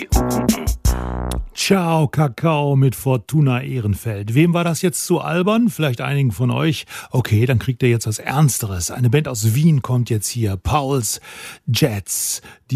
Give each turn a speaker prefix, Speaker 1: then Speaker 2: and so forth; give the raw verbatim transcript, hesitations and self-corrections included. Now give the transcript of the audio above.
Speaker 1: Ciao Kakao mit Fortuna Ehrenfeld. Wem war das jetzt zu albern? Vielleicht einigen von euch. Okay, dann kriegt ihr jetzt was Ernsteres. Eine Band aus Wien kommt jetzt hier. Pauls Jets. Die